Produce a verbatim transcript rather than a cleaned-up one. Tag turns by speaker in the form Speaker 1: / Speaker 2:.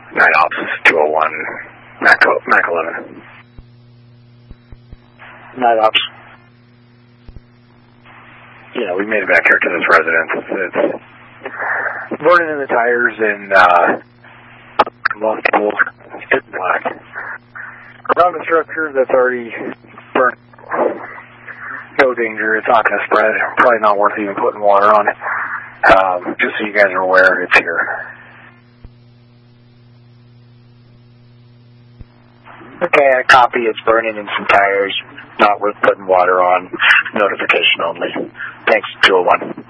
Speaker 1: Night Ops two oh one, Mac, Mac eleven.
Speaker 2: Night Ops.
Speaker 1: Yeah, we made it back here to this residence. It's, it's burning in the tires and uh, multiple hit black. Around the structure that's already burnt. No danger. It's not going to spread. Probably not worth even putting water on it. Um, just so you guys are aware, it's here.
Speaker 2: Okay, I copy. It's burning in some tires. Not worth putting water on. Notification only. Thanks, two oh one.